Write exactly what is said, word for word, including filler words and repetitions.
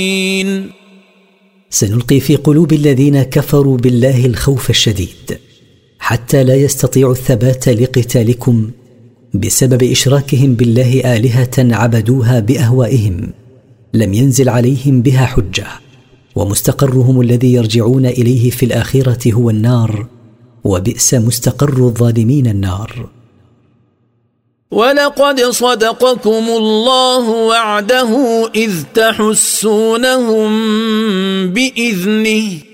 سنلقي في قلوب الذين كفروا بالله الخوف الشديد حتى لا يستطيعوا الثبات لقتالكم بسبب إشراكهم بالله آلهة عبدوها بأهوائهم لم ينزل عليهم بها حجة، ومستقرهم الذي يرجعون إليه في الآخرة هو النار، وبئس مستقر الظالمين النار. ولقد صدقكم الله وعده إذ تحسونهم بإذنه